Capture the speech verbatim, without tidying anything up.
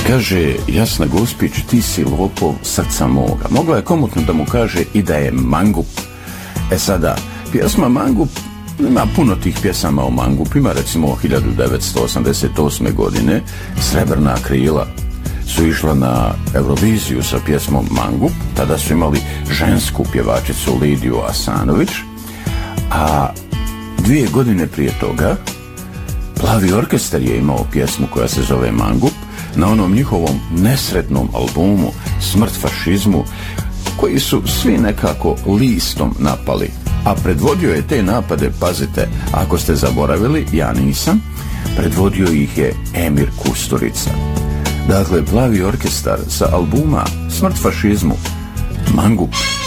Kaže Jasna Gospić, ti si lopov srca moga. Mogla je komotno da mu kaže i da je mangup. E sada, pjesma Mangup, ima puno tih pjesama o mangupima, recimo hiljadu devetsto osamdeset osme. godine Srebrna krila su išla na Euroviziju sa pjesmom Mangup. Tada su imali žensku pjevačicu Lidiju Asanović, a dvije godine prije toga Plavi orkestar je imao pjesmu koja se zove Mangup na onom njihovom nesretnom albumu Smrt fašizmu, koji su svi nekako listom napali. A predvodio je te napade, pazite, ako ste zaboravili, ja nisam, predvodio ih je Emir Kusturica. Dakle, Plavi orkestar sa albuma Smrt fašizmu, Mangup.